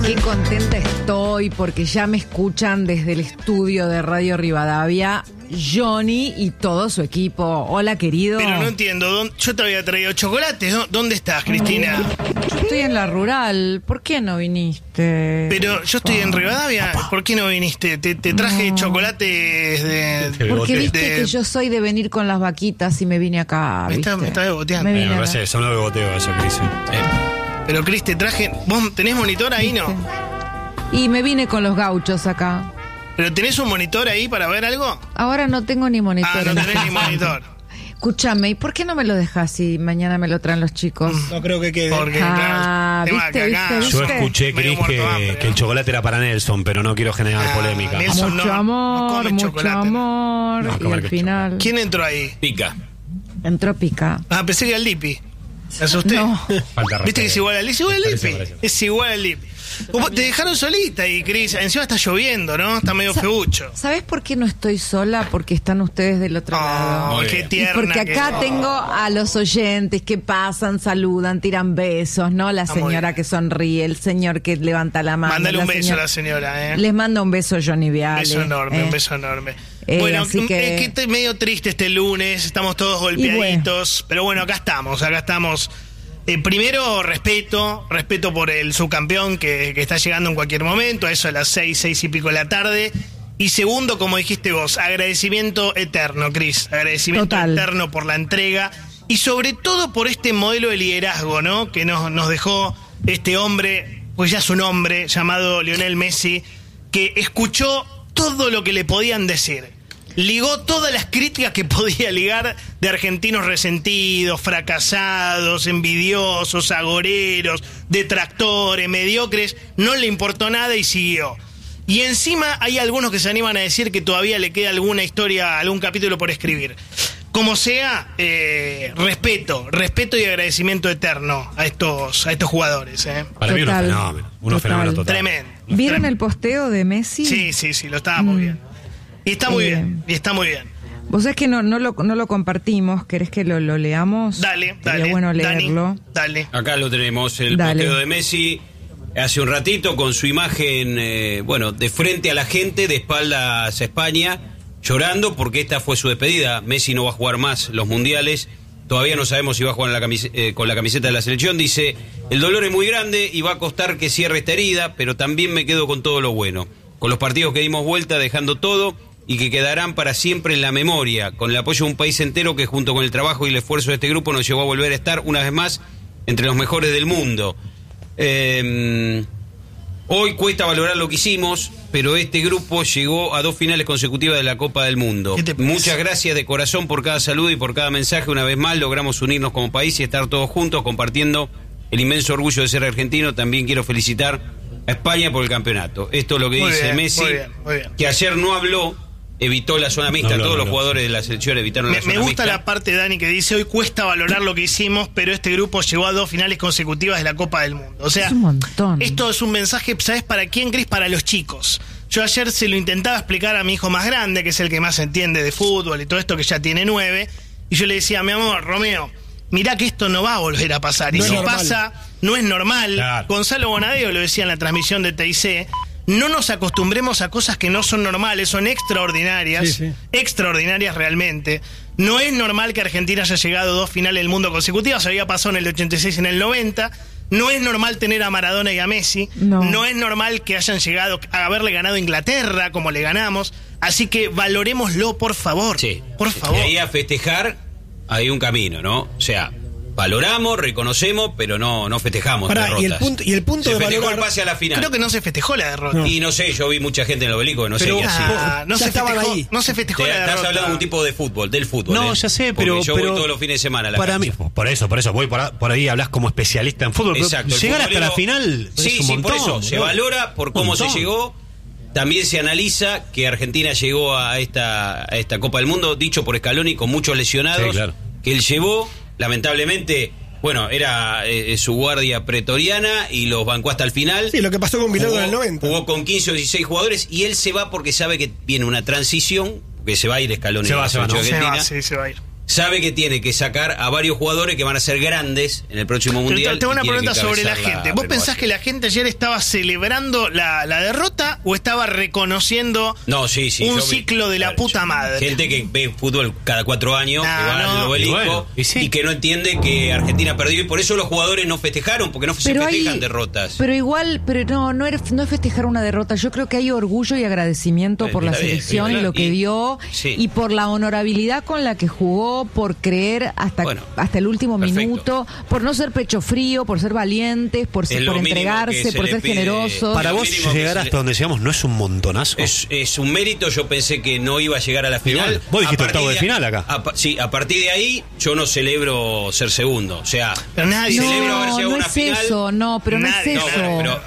Qué contenta estoy porque ya me escuchan desde el estudio de Radio Rivadavia Johnny y todo su equipo. Hola, querido. Pero no entiendo, yo te había traído chocolates. ¿Dónde estás, Cristina? Yo estoy en la rural. ¿Por qué no viniste? Pero yo estoy en Rivadavia. ¿Por qué no viniste? Te traje chocolates de... Porque viste que yo soy de venir con las vaquitas y me vine acá. Me está beboteando. Me parece que son los beboteos eso, Cris. Pero Cris, te traje... ¿Vos tenés monitor ahí, no? Y me vine con los gauchos acá. ¿Pero tenés un monitor ahí para ver algo? Ahora no tengo ni monitor. Ah, no tenés ni monitor. Escúchame, ¿y por qué no me lo dejas si mañana me lo traen los chicos? No creo que quede. Porque, ¿viste? Yo escuché, Cris, que el chocolate era para Nelson, pero no quiero generar polémica. Nelson Mucho amor, mucho amor. No, y al final... ¿Quién entró ahí? Pica. Entró Pica. Ah, pensé que era el Lipi. Me asusté. No. ¿Viste que es igual al Lipi? Es igual al Lipi. Te dejaron solita ahí, Cris. Encima está lloviendo, ¿no? Está medio feucho. ¿Sabes por qué no estoy sola? Porque están ustedes del otro lado. Qué tierna. Y porque acá tengo a los oyentes que pasan, saludan, tiran besos, ¿no? La señora que sonríe, el señor que levanta la mano. Mándale un beso a la señora, ¿eh? Les mando un beso, Johnny Viale. Un beso enorme. Bueno, así que... es que medio triste este lunes, estamos todos golpeaditos, pero bueno, acá estamos. Primero, respeto por el subcampeón que está llegando en cualquier momento, a eso a las 6 y pico de la tarde. Y segundo, como dijiste vos, agradecimiento eterno, Cris. Agradecimiento eterno por la entrega y sobre todo por este modelo de liderazgo, ¿no? Que nos dejó este hombre, pues ya es un hombre, llamado Lionel Messi, que escuchó todo lo que le podían decir. Ligó todas las críticas que podía ligar de argentinos resentidos, fracasados, envidiosos, agoreros, detractores, mediocres. No le importó nada y siguió. Y encima hay algunos que se animan a decir que todavía le queda alguna historia, algún capítulo por escribir. Como sea, respeto y agradecimiento eterno a estos jugadores. Para mí un fenómeno total. Tremendo. ¿Vieron el posteo de Messi? Sí, lo estábamos viendo. Y está muy bien. Vos sabés que no lo compartimos, ¿querés que lo leamos? Dale. Sería bueno leerlo. Dale. Acá lo tenemos, el posteo de Messi hace un ratito con su imagen, de frente a la gente, de espaldas a España, llorando porque esta fue su despedida. Messi no va a jugar más los mundiales, todavía no sabemos si va a jugar con la camiseta de la selección. Dice, el dolor es muy grande y va a costar que cierre esta herida, pero también me quedo con todo lo bueno, con los partidos que dimos vuelta dejando todo y que quedarán para siempre en la memoria, con el apoyo de un país entero que junto con el trabajo y el esfuerzo de este grupo nos llevó a volver a estar una vez más entre los mejores del mundo. Hoy cuesta valorar lo que hicimos, pero este grupo llegó a 2 finales consecutivas de la Copa del Mundo. Muchas gracias de corazón por cada saludo y por cada mensaje. Una vez más logramos unirnos como país y estar todos juntos compartiendo el inmenso orgullo de ser argentino. También quiero felicitar a España por el campeonato. Esto es lo que dice Messi, muy bien. Que ayer no habló, evitó la zona mixta. Todos los jugadores de la selección evitaron la zona mixta. Me gusta la parte, Dani, que dice, hoy cuesta valorar lo que hicimos, pero este grupo llegó a 2 finales consecutivas de la Copa del Mundo. O sea, es un montón. Esto es un mensaje, ¿sabes para quién, Cris? Para los chicos. Yo ayer se lo intentaba explicar a mi hijo más grande, que es el que más entiende de fútbol y todo esto, que ya tiene 9, y yo le decía, mi amor, Romeo, mirá que esto no va a volver a pasar. Y si pasa, no es normal. Claro. Gonzalo Bonadeo lo decía en la transmisión de TIC. No nos acostumbremos a cosas que no son normales, son extraordinarias, extraordinarias realmente. No es normal que Argentina haya llegado a 2 finales del mundo consecutivas, había pasado en el 86 y en el 90. No es normal tener a Maradona y a Messi. No es normal que hayan llegado a haberle ganado a Inglaterra como le ganamos. Así que valorémoslo, por favor. Sí. Por favor. Y ahí a festejar hay un camino, ¿no? O sea, valoramos, reconocemos, pero no festejamos derrotas. Y el punto se de festejó valorar... el pase a la final. Creo que no se festejó la derrota. No. Y no sé, yo vi mucha gente en el obelisco que no sé qué hacía. No se festejó la derrota. Estás hablando de un tipo de fútbol, del fútbol. No, ya sé, pero yo voy todos los fines de semana a la para cancha. mí, por eso voy por ahí, hablas como especialista en fútbol. Exacto. Llegar hasta la final es un montón, por eso, se valora por cómo se llegó. También se analiza que Argentina llegó a esta Copa del Mundo, dicho por Scaloni, con muchos lesionados, que él llevó, lamentablemente... Bueno, era su guardia pretoriana y los bancó hasta el final. Sí, lo que pasó con Bilardo en el 90. Jugó con 15 o 16 jugadores y él se va porque sabe que viene una transición, que se va a ir Scaloni. Se va a ir. sabe que tiene que sacar a varios jugadores que van a ser grandes en el próximo Mundial. Tengo una pregunta sobre la gente. gente. ¿Vos pensás que la gente ayer estaba celebrando la derrota o estaba reconociendo un ciclo de la puta madre? Gente que ve fútbol cada 4 años, que va al Obelisco y que no entiende que Argentina perdió, y por eso los jugadores no festejaron, porque no se festejan derrotas. Pero igual, no es festejar una derrota. Yo creo que hay orgullo y agradecimiento por la selección y lo que dio, y por la honorabilidad con la que jugó, por creer hasta el último minuto, por no ser pecho frío, por ser valientes, por entregarse, por ser generosos. Para vos llegar hasta donde llegamos no es un montonazo. Es un mérito. Yo pensé que no iba a llegar a la final. Vos dijiste octavo de final acá. A partir de ahí yo no celebro ser segundo. O sea, pero nadie celebro haber llegado a una final. Pero no es eso.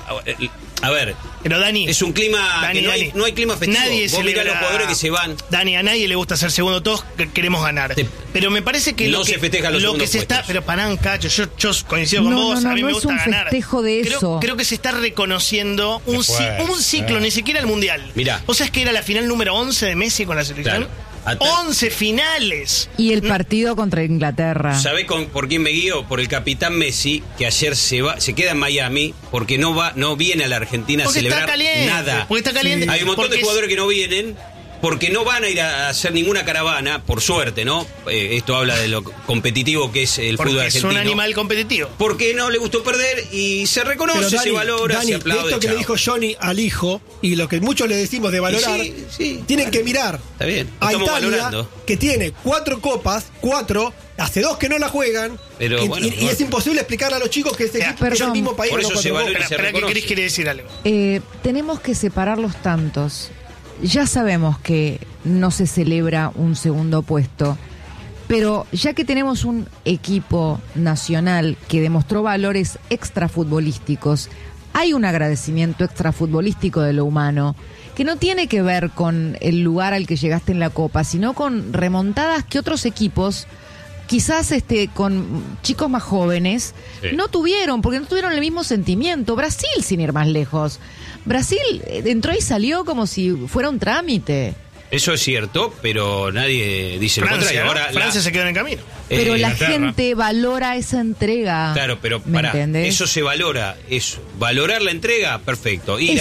A ver, pero Dani, es un clima Dani, no hay clima festivo. Nadie vos mirá los jugadores que se van. Dani, a nadie le gusta ser segundo, todos queremos ganar. Pero me parece que no se festeja los segundos se está, pero pará, Cacho, yo coincido con vos, a mí me gusta ganar. No es un festejo de eso. Creo que se está reconociendo un ciclo, ni siquiera el Mundial. Mirá. ¿Vos sabés que era la final número 11 de Messi con la selección? Claro. 11 finales. Y el partido contra Inglaterra. ¿Sabés por quién me guío? Por el capitán Messi, que ayer se queda en Miami porque no viene a la Argentina a celebrar nada. Porque está caliente. Hay un montón de jugadores que no vienen porque no van a ir a hacer ninguna caravana, por suerte, ¿no? Esto habla de lo competitivo que es el fútbol argentino. Porque es un animal competitivo. Porque no le gustó perder y se reconoce, Dani, se valora, se aplaude. Esto que le dijo Johnny al hijo y lo que muchos le decimos de valorar, tienen que mirar está bien, a Italia, que tiene 4 copas, hace 2 que no la juegan, pero, y es imposible explicarle a los chicos que este equipo es el mismo país. Por eso se valora. ¿Para qué Cris quiere decir algo? Tenemos que separar los tantos. Ya sabemos que no se celebra un segundo puesto, pero ya que tenemos un equipo nacional que demostró valores extrafutbolísticos, hay un agradecimiento extrafutbolístico de lo humano, que no tiene que ver con el lugar al que llegaste en la Copa, sino con remontadas que otros equipos, quizás con chicos más jóvenes, no tuvieron, porque no tuvieron el mismo sentimiento. Brasil, sin ir más lejos. Brasil entró y salió como si fuera un trámite. Eso es cierto, pero nadie dice lo contrario. Ahora Francia se quedó en el camino. Pero la gente valora esa entrega. Claro, pero eso se valora. Valorar la entrega, perfecto. Ir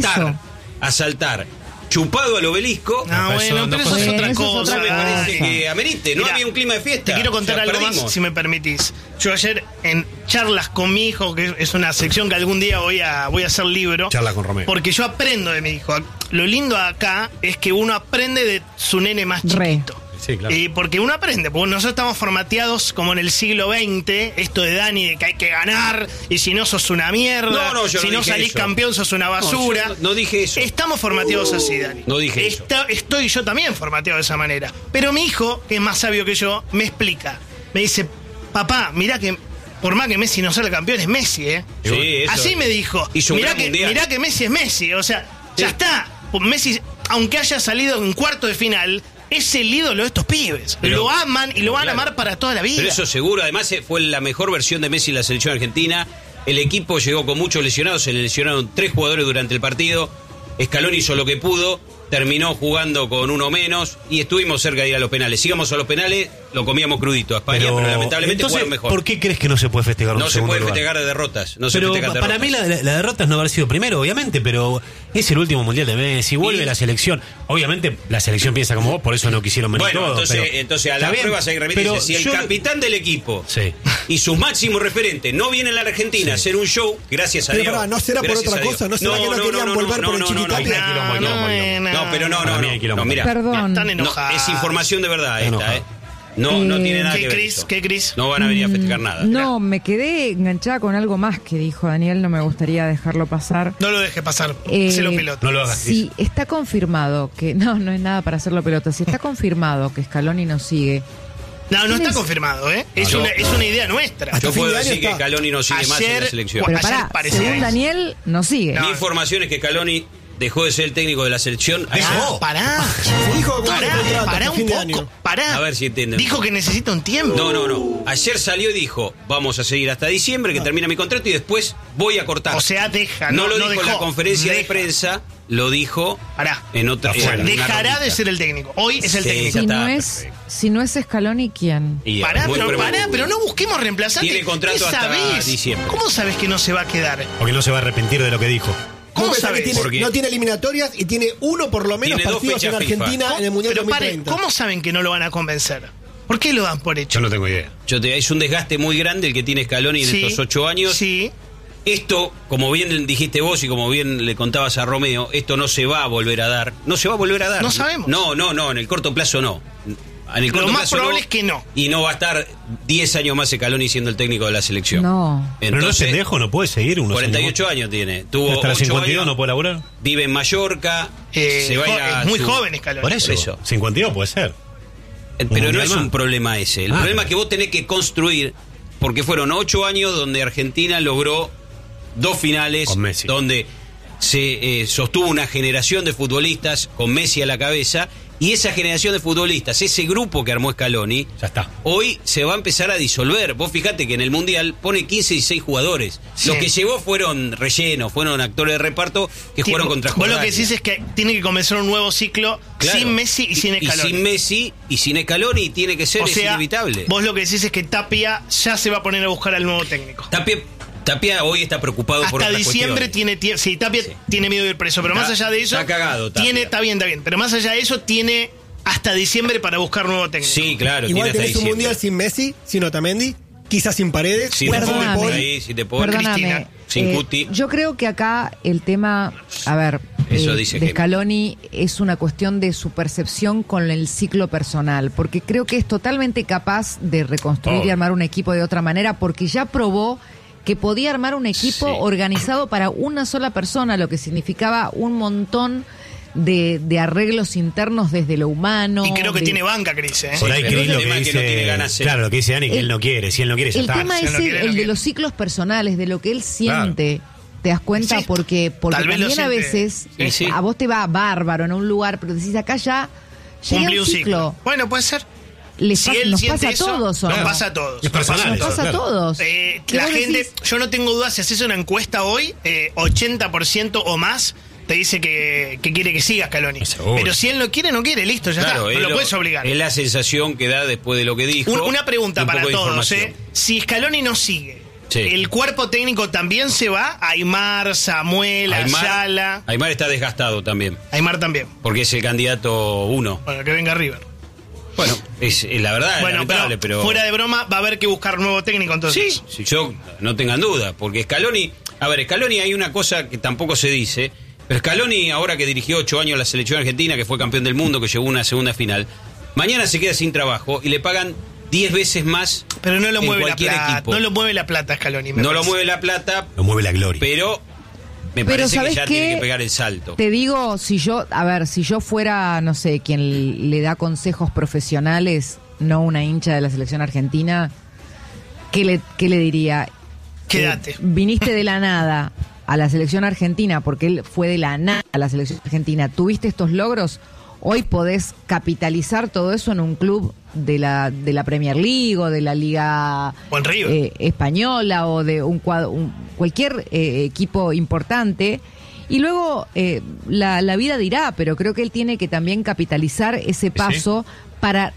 a saltar. Chupado al Obelisco. Pero eso es otra cosa. Me parece que amerite. No había un clima de fiesta. Te quiero contar algo más, si me permitís. Yo ayer, en charlas con mi hijo, que es una sección que algún día voy a hacer libro. Charla con Romeo. Porque yo aprendo de mi hijo. Lo lindo acá es que uno aprende de su nene más chiquito. Sí, claro. Porque uno aprende, porque nosotros estamos formateados como en el siglo XX, esto de Dani, de que hay que ganar, y si no sos una mierda, si no salís campeón sos una basura. No dije eso. Estamos formateados así, Dani. No dije eso. Estoy yo también formateado de esa manera. Pero mi hijo, que es más sabio que yo, me explica. Me dice, papá, mirá que por más que Messi no sea el campeón, es Messi, ¿eh? Sí, así me dijo. Mirá que Messi es Messi, o sea, ya está. Messi, aunque haya salido en cuarto de final, es el ídolo de estos pibes. Lo aman y lo van a amar para toda la vida. Pero eso seguro. Además fue la mejor versión de Messi en la selección argentina. El equipo llegó con muchos lesionados. Se le lesionaron 3 jugadores durante el partido. Scaloni hizo lo que pudo. Terminó jugando con uno menos y estuvimos cerca de ir a los penales. Si íbamos a los penales, lo comíamos crudito a España, pero lamentablemente jugaron mejor. ¿Por qué crees que no se puede festejar un segundo lugar? No se puede festejar de derrotas. Pero para mí la derrota es no haber sido primero, obviamente, pero es el último mundial de Messi, vuelve la selección. Obviamente la selección piensa como vos, por eso no quisieron venir todos. Entonces a las pruebas hay que remitirse. Si el capitán del equipo y sus máximos referentes no vienen a la Argentina a hacer un show, gracias a Dios. Pero no será por otra cosa, no será que no querían volver por el Chiquitapia. No, pero no, mira, perdón. Están enojados. Es información de verdad esta, No tiene nada que ver. ¿Qué, Cris? No van a venir a festejar nada. No, me quedé enganchada con algo más que dijo Daniel, no me gustaría dejarlo pasar. No lo deje pasar, se lo pelota. No lo hagas. Si está confirmado que... No es nada para hacerlo pelota. Si está confirmado que Scaloni no sigue... No está confirmado, ¿eh? Es una idea nuestra. Yo puedo decir que Scaloni no sigue más en la selección. Pero según Daniel, no sigue. Mi información es que Scaloni dejó de ser el técnico de la selección. Pará. Se dijo que Pará un poco. Pará. A ver si entienden. Dijo que necesita un tiempo. No. Ayer salió y dijo, vamos a seguir hasta diciembre, que termina mi contrato y después voy a cortar. O sea, deja. No lo dijo en la conferencia de prensa, lo dijo en otra. Dejará de ser el técnico. Hoy es el técnico. Si no es Scaloni, ¿quién? Pará, pero no busquemos reemplazantes. Tiene contrato hasta diciembre. ¿Cómo sabes que no se va a quedar? Porque no se va a arrepentir de lo que dijo. ¿Cómo sabes? No tiene eliminatorias y tiene uno por lo menos partidos en Argentina en el Mundial 2030. ¿Cómo saben que no lo van a convencer? ¿Por qué lo dan por hecho? Yo no tengo idea. Es un desgaste muy grande el que tiene Scaloni en estos 8 años. Sí. Esto, como bien dijiste vos y como bien le contabas a Romeo, esto no se va a volver a dar. No se va a volver a dar. No sabemos. No, en el corto plazo no. En el corto lo más plazo probable es que no. Y no va a estar 10 años más Scaloni siendo el técnico de la selección. No. Pero no es pendejo, no puede seguir unos 48 años tiene. Tuvo hasta los 52 años, no puede laburar. Vive en Mallorca. Se va a ir es muy joven Scaloni. Por eso. 52 puede ser. Pero no es un problema ese. El problema es que vos tenés que construir, porque fueron 8 años donde Argentina logró 2 finales, donde se sostuvo una generación de futbolistas con Messi a la cabeza, y esa generación de futbolistas, ese grupo que armó Scaloni, ya está. Hoy se va a empezar a disolver. Vos fijate que en el Mundial pone 15 y 6 jugadores. Sí. Los que llevó fueron rellenos, fueron actores de reparto que jugaron contra Jordania. Vos lo que decís es que tiene que comenzar un nuevo ciclo sin Messi y sin Scaloni. Y sin Messi y sin Scaloni tiene que ser, es inevitable. Vos lo que decís es que Tapia ya se va a poner a buscar al nuevo técnico. Tapia hoy está preocupado por otras diciembre cuestiones. Tapia tiene miedo de ir preso, pero más allá de eso... Está cagado, Tapia. Está bien, pero más allá de eso tiene hasta diciembre para buscar nuevo técnico. Sí, claro. Igual tenés un mundial sin Messi, sin Otamendi, quizás sin Paredes, sin De Paul, Cristina, sin Cuti. Yo creo que acá el tema, de Scaloni es una cuestión de su percepción con el ciclo personal, porque creo que es totalmente capaz de reconstruir y armar un equipo de otra manera, porque ya probó que podía armar un equipo organizado para una sola persona, lo que significaba un montón de arreglos internos desde lo humano. Y creo que tiene banca, Cris. Por ahí Cris lo que dice, no tiene ganas, claro, lo que dice Dani, que él no quiere. Si él no quiere, ya está. El tema es el de los ciclos personales, de lo que él siente. Claro. ¿Te das cuenta? Sí, porque también a veces a vos te va bárbaro en un lugar, pero decís acá ya llega un ciclo. Bueno, puede ser. Nos pasa a todos, ¿o no? Nos pasa a todos. Nos pasa a todos. La gente, yo no tengo dudas, si haces una encuesta hoy, 80% o más te dice que quiere que siga Scaloni. Pero si él no quiere, listo, ya está. No lo puedes obligar. Es la sensación que da después de lo que dijo. Una pregunta para todos. Si Scaloni no sigue, ¿el cuerpo técnico también se va? Aymar, Samuel, Ayala. Aymar está desgastado también. Aymar también. Porque es el candidato 1. Bueno, que venga River. Bueno, es la verdad, es lamentable, pero fuera de broma, va a haber que buscar nuevo técnico entonces. Sí, yo no tengan duda, porque Scaloni hay una cosa que tampoco se dice, pero Scaloni, ahora que dirigió 8 años la selección argentina, que fue campeón del mundo, que llegó a una segunda final, mañana se queda sin trabajo y le pagan 10 veces más. Pero no lo mueve la plata, equipo. No lo mueve la plata, Scaloni. No lo mueve la plata, lo mueve la gloria. Pero me parece que ya tiene que pegar el salto. Te digo, si yo fuera, no sé, quien le da consejos profesionales, no una hincha de la selección argentina, ¿qué le diría? Quédate. Viniste de la nada a la selección argentina, porque él fue de la nada a la selección argentina, tuviste estos logros, hoy podés capitalizar todo eso en un club de la Premier League o de la Liga Española o de cualquier equipo importante. Y luego la vida dirá, pero creo que él tiene que también capitalizar ese paso para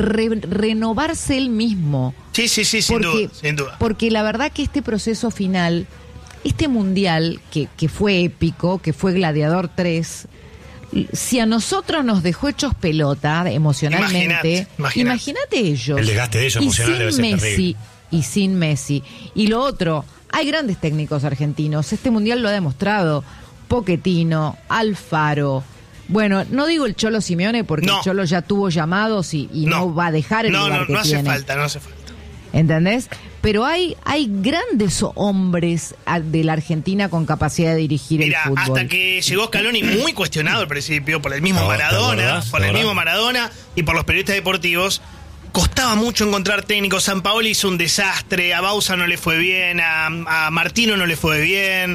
renovarse él mismo. Sí, sin duda. Porque la verdad que este proceso final, este mundial que fue épico, que fue Gladiador 3, si a nosotros nos dejó hechos pelota emocionalmente, imagínate ellos. El desgaste de ellos emocional debe ser terrible. Y sin Messi. Y lo otro, hay grandes técnicos argentinos. Este mundial lo ha demostrado. Pochettino, Alfaro. Bueno, no digo el Cholo Simeone porque el Cholo ya tuvo llamados y no va a dejar el lugar que tiene. No hace falta. ¿Entendés? Pero hay grandes hombres de la Argentina con capacidad de dirigir el fútbol. Hasta que llegó Scaloni, muy cuestionado al principio por el mismo Maradona, y por los periodistas deportivos, costaba mucho encontrar técnicos. Sampaoli hizo un desastre, a Bausa no le fue bien, a Martino no le fue bien.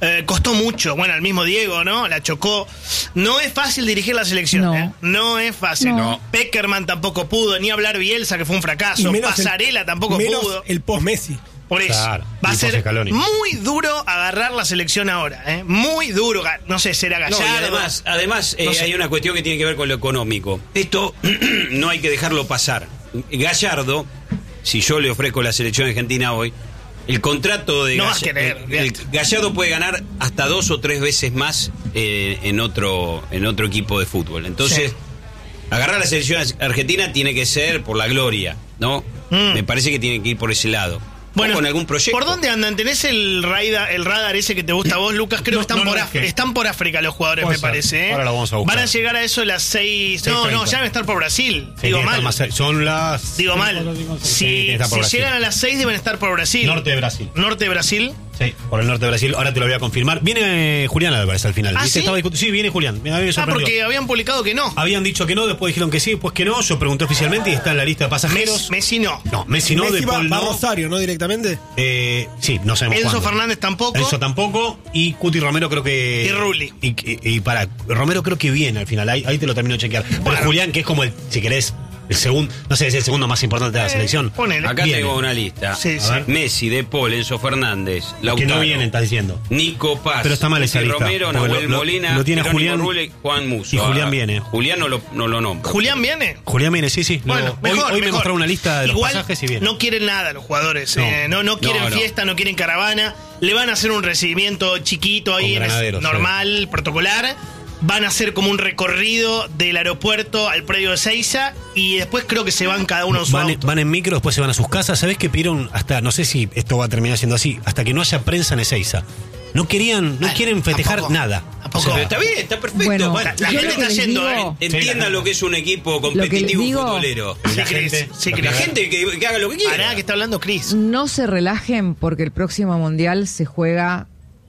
Costó mucho. Bueno, el mismo Diego, ¿no? La chocó. No es fácil dirigir la selección, No. No es fácil. No. Peckerman tampoco pudo, ni hablar Bielsa, que fue un fracaso. Pasarela tampoco pudo. El post-Messi. Por eso, Claro, va a y ser post-Scaloni. muy duro agarrar la selección ahora, muy duro. No sé, será No, Gallardo. y además No sé. hay una cuestión que tiene que ver con lo económico. Esto no hay que dejarlo pasar. Gallardo, si yo le ofrezco la selección argentina hoy, el contrato de No vas a querer, Gallardo puede ganar hasta 2 o 3 veces más en otro equipo de fútbol. Entonces, Sí. agarrar la selección argentina tiene que ser por la gloria, ¿no? Me parece que tiene que ir por ese lado. Bueno, o con algún proyecto. ¿por dónde andan? ¿Tenés el radar ese que te gusta a vos, Lucas? Creo que están por África los jugadores, Puede me ser. parece. Ahora lo vamos a buscar. Van a llegar a eso a las 6. No, 6:30. ya deben estar por Brasil. Sí, Digo tiene que estar mal. más cerca. Son las... Digo mal. Sí, tiene que estar por Si Brasil. llegan a las 6 deben estar por Brasil. Norte de Brasil. Norte de Brasil. Sí, por el norte de Brasil. Ahora te lo voy a confirmar. Viene Julián Álvarez al final. ¿Ah, ¿Viste? sí? Sí, viene Julián. Me había sorprendido. Porque habían publicado que no. Habían dicho que no, después dijeron que sí, después que no. Yo pregunté oficialmente y está en la lista de pasajeros. Messi no. No, Messi no, Messi De va Paul a no. Rosario, ¿no? Directamente. Sí, no sabemos Enzo cuándo. Fernández tampoco. Enzo tampoco. Y Cuti Romero creo que... Y Rulli. Y para Romero creo que viene al final. Ahí te lo termino de chequear. Pero Bueno. Julián, que es como el, si querés, el segundo, no sé, es el segundo más importante de la selección. Ponele. Acá Viene. tengo una lista. Sí, A ver. Messi, De Paul, Enzo Fernández, Que Lautaro, no vienen, estás diciendo. Nico Paz, Pero está mal esa Cuti lista, Romero, porque Nahuel lo Molina, tiene Jerónimo Julián Rulli, Juan Musso. y Julián viene. Julián no lo nombra. ¿Julián viene? Julián viene, sí. Bueno, Hoy mejor, me mejor. mostraron una lista de los Igual, pasajes y viene. no quieren nada los jugadores. No. No quieren No. fiesta, no quieren caravana. Le van a hacer un recibimiento chiquito ahí, Con granaderos, normal, protocolar. Van a hacer como un recorrido del aeropuerto al predio de Seiza y después creo que se van cada uno a su auto. Van en micro, después se van a sus casas. ¿Sabés que pidieron hasta, no sé si esto va a terminar siendo así, hasta que no haya prensa en Ezeiza? No quieren festejar tampoco. nada. Tampoco. Pero está bien, está perfecto. Bueno, Bueno, la yo gente lo que está les yendo, digo- entiendan lo que es un equipo Lo que competitivo les digo- futbolero. Sí, Cris. Sí, La Cris. gente que haga lo que quiera. Pará, que está hablando Cris. No se relajen porque el próximo mundial se juega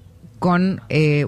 con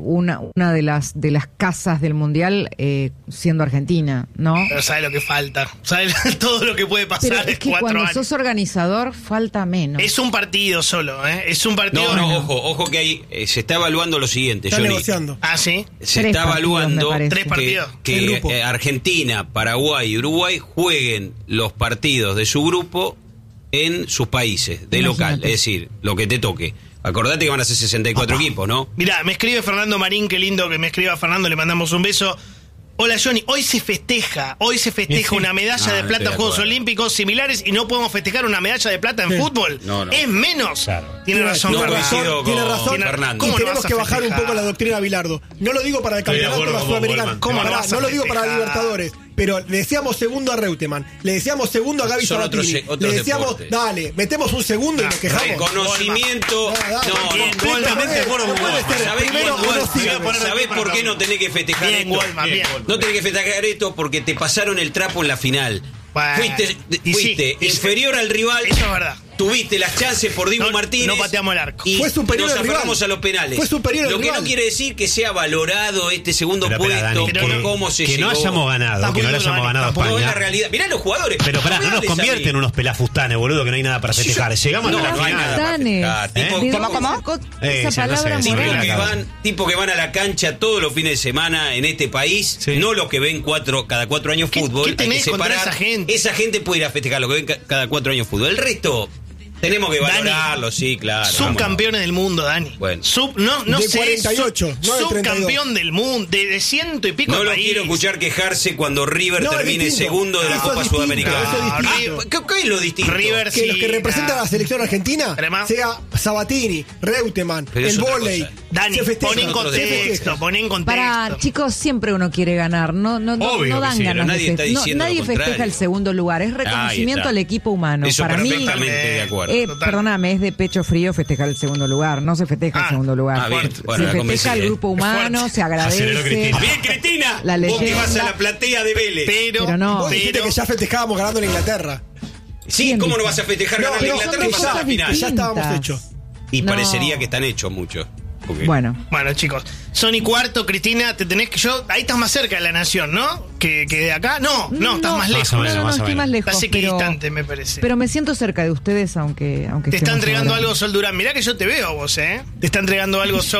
una de las casas del mundial siendo Argentina, ¿no? Pero sabe lo que falta. Sabe todo lo que puede pasar Pero en es que 4 cuando años. sos organizador falta menos. Es un partido solo, ¿eh? Es un partido. No, ojo que ahí se está evaluando lo siguiente, Está Johnny. negociando. Ah, sí. Se 3 está partidos, evaluando me parece. 3 partidos. El que grupo. Argentina, Paraguay y Uruguay jueguen los partidos de su grupo en sus países, de Imagínate. local, es decir, lo que te toque. Acordate que van a ser 64 equipos, ¿no? Mirá, me escribe Fernando Marín, qué lindo que me escriba Fernando, le mandamos un beso. Hola Johnny, hoy se festeja Sí. una medalla de No plata estoy en de Juegos acuerdo. Olímpicos similares y no podemos festejar una medalla de plata en Sí. fútbol. No. Es menos. Claro. Tiene razón, No, Fernando. coincido Tiene con razón. Fernando. Y ¿Cómo no tenemos vas a que bajar un festejar? poco la doctrina Bilardo. No lo digo para el Estoy de campeonato acuerdo con vos, sudamericano. Goldman. ¿Cómo no Pará, vas a no lo digo para festejar? Libertadores. Pero le decíamos segundo a Reutemann, le decíamos segundo a Gaby Son Sabatini, otros le decíamos, deportes. dale, metemos un segundo y nos quejamos. Reconocimiento. Bien, Completamente de acuerdo con vos. ¿Sabés Primero por- uno sí. ¿Sabés por qué no tenés que festejar Bien, esto? Goldman, bien. No tenés que festejar esto porque te pasaron el trapo en la final. Bueno, Fuiste y fuiste sí, inferior al rival. Eso es verdad. Tuviste las chances por Dibu No- Martínez. no pateamos el arco. Y Fue superior nos al rival. aferramos a los penales. Fue superior al Lo que rival. no quiere decir que sea valorado este segundo Pero, espera, puesto, Dani, por que- cómo se que no llegó. hayamos ganado, Tampoco que no le digo, hayamos Dani, ganado a Tampoco es la España. realidad. Mirá los jugadores. Pero pará, no nos hables a mí. convierten en unos pelafustanes, boludo, que no hay nada para festejar. Llegamos no, a la no hay final. nada para Tanes. festejar. ¿De Tipo- dónde ¿Cómo? sacó ya esa no sé, palabra sí, Tipos moral? que van a la cancha todos los fines de semana en este país, Sí. no los que ven cada 4 años ¿Qué- fútbol. qué hay que tenés contra separar. esa gente? Esa gente puede ir a festejar lo que ven cada 4 años fútbol. El resto tenemos que Dani, valorarlo, sí, claro. Subcampeones del mundo, Dani. Bueno. No De sé. 48, no de 32. Subcampeón del mundo, de ciento y pico No de lo país. quiero escuchar quejarse cuando River No, es termine distinto. segundo de la Eso Copa es distinto, Sudamericana. eso es distinto. ¿Qué es lo distinto? River Que los sí, que representan nah. a la selección argentina Además- sea Sabatini, Reutemann, Pero es el otra vóley. cosa. Dani, Se festeja, pon en se contexto, festeja. pon en contexto. Para, chicos, siempre uno quiere ganar, no Obvio no que dan sí, pero ganas nadie de está festejar. diciendo Nadie lo contrario. festeja el segundo lugar, es reconocimiento está. al equipo humano. Eso Para mí, perfectamente de acuerdo. Total. perdóname, es de pecho frío festejar el segundo lugar, no se festeja el Ah, segundo lugar. bien, se bueno, la festeja convencí, el grupo humano, fuerte. se Aceleró agradece. Cristina. Bien, Cristina. La Vos que leyenda. vas a la platea de Vélez. Pero no. Vos dijiste que ya festejábamos ganando en Inglaterra. Sí, ¿Quién ¿cómo dijo? no vas a festejar No, ganar pero la Inglaterra y son pasar a la cosas final? distintas. Ya estábamos Distintas. hechos. Y No. parecería que están hechos muchos. Porque- Bueno, Bueno, chicos, son y cuarto, Cristina, te tenés que ahí estás más cerca de la nación, ¿no? Que de acá. No, estás más lejos. o menos, no, más o estoy menos. más lejos, Estás equidistante, me parece. pero me siento cerca de ustedes, aunque te está estemos entregando ahora. algo Sol Durán. Mirá que yo te veo a vos, ¿eh? Te está entregando algo Sol.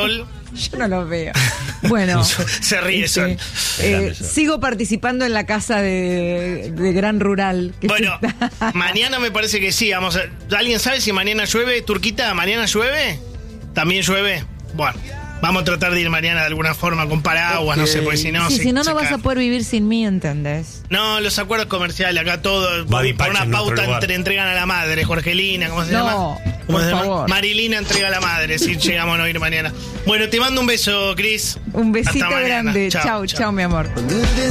Yo no los veo. Bueno. Se ríe Sol. Sigo participando en la casa de Gran Rural. Bueno, mañana me parece que sí. ¿Alguien sabe si mañana llueve? Turquita, ¿mañana llueve? ¿También llueve? Bueno, vamos a tratar de ir mañana de alguna forma con paraguas, no sé, porque si no... si no vas a poder vivir sin mí, ¿entendés? No, los acuerdos comerciales, acá todo, por una pauta entregan a la madre, Jorgelina, ¿cómo se llama? Por favor. Marilina entrega a la madre, si llegamos a no ir mañana. Bueno, te mando un beso, Cris. Un besito grande. Chau, mi amor.